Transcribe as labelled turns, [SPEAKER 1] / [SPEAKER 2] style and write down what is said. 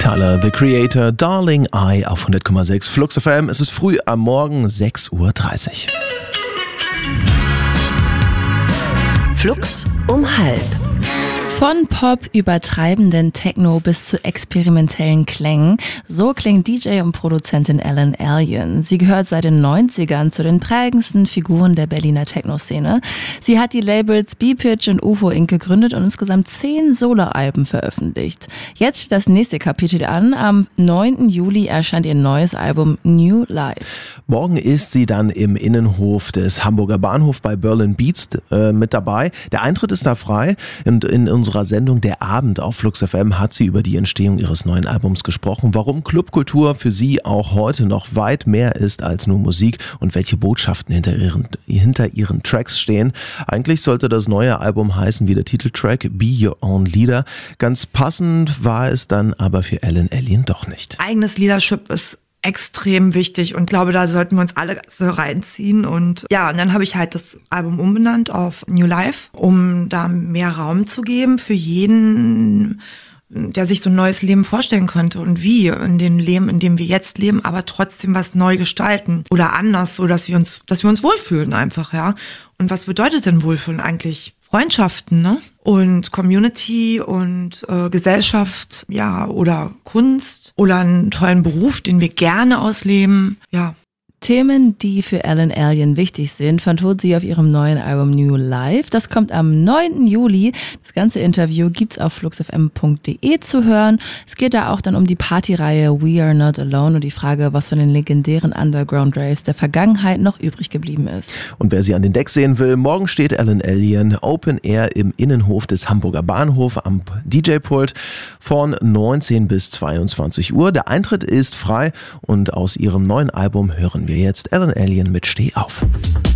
[SPEAKER 1] Tyler, The Creator, Darling I auf 100,6 Flux FM. Es ist früh am Morgen, 6:30 Uhr.
[SPEAKER 2] Flux um 12:30.
[SPEAKER 3] Von Pop über treibenden Techno bis zu experimentellen Klängen. So klingt DJ und Produzentin Ellen Allien. Sie gehört seit den 90ern zu den prägendsten Figuren der Berliner Techno-Szene. Sie hat die Labels B-Pitch und UFO Inc. gegründet und insgesamt 10 Soloalben veröffentlicht. Jetzt steht das nächste Kapitel an. Am 9. Juli erscheint ihr neues Album New Life.
[SPEAKER 1] Morgen ist sie dann im Innenhof des Hamburger Bahnhofs bei Berlin Beats mit dabei. Der Eintritt ist da frei und in unserer Sendung Der Abend auf Flux FM hat sie über die Entstehung ihres neuen Albums gesprochen, warum Clubkultur für sie auch heute noch weit mehr ist als nur Musik und welche Botschaften hinter ihren Tracks stehen. Eigentlich sollte das neue Album heißen wie der Titeltrack Be Your Own Leader. Ganz passend war es dann aber für Ellen Allien doch nicht.
[SPEAKER 4] Eigenes Leadership ist extrem wichtig und glaube, da sollten wir uns alle so reinziehen. Und ja, und dann habe ich halt das Album umbenannt auf New Life, um da mehr Raum zu geben für jeden, der sich so ein neues Leben vorstellen könnte und wie in dem Leben, in dem wir jetzt leben, aber trotzdem was neu gestalten oder anders, so dass wir uns wohlfühlen einfach, ja. Und was bedeutet denn Wohlfühlen eigentlich? Freundschaften, ne? Und Community und Gesellschaft, ja, oder Kunst oder einen tollen Beruf, den wir gerne ausleben, ja.
[SPEAKER 3] Themen, die für Ellen Allien wichtig sind, vertont sie auf ihrem neuen Album New Life. Das kommt am 9. Juli. Das ganze Interview gibt's auf fluxfm.de zu hören. Es geht da auch dann um die Partyreihe We Are Not Alone und die Frage, was von den legendären Underground-Raves der Vergangenheit noch übrig geblieben ist.
[SPEAKER 1] Und wer sie an den Decks sehen will, morgen steht Ellen Allien Open Air im Innenhof des Hamburger Bahnhofs am DJ-Pult von 19 bis 22 Uhr. Der Eintritt ist frei und aus ihrem neuen Album hören wir jetzt Ellen Allien mit Steh auf.